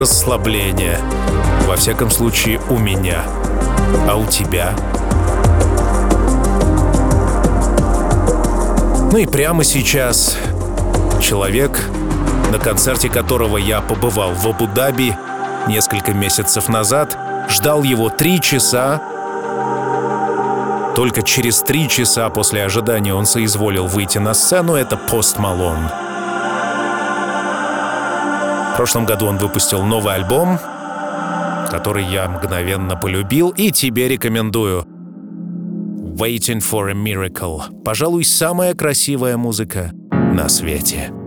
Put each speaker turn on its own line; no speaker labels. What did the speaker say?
расслабление. Во всяком случае, у меня. А у тебя? Ну и прямо сейчас человек, на концерте которого я побывал в Абу-Даби несколько месяцев назад, ждал его 3 часа. Только через 3 часа после ожидания он соизволил выйти на сцену. Это Post Malone. В прошлом году он выпустил новый альбом, который я мгновенно полюбил и тебе рекомендую. Waiting for a Miracle. Пожалуй, самая красивая музыка на свете.